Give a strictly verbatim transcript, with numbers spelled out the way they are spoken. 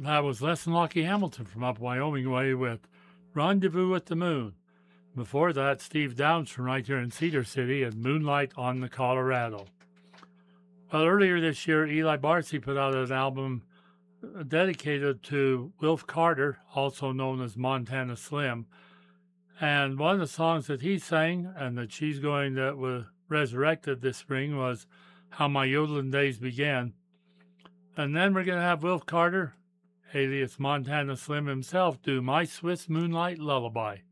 That was Les and Lockie Hamilton from up Wyoming way with Rendezvous at the Moon. Before that, Steve Downs from right here in Cedar City and Moonlight on the Colorado. Well, earlier this year, Eli Barcy put out an album uh, dedicated to Wilf Carter, also known as Montana Slim. And one of the songs that he sang and that she's going that was resurrected this spring was How My Yodeling Days Began. And then we're going to have Wilf Carter, alias Montana Slim himself, do My Swiss Moonlight Lullaby.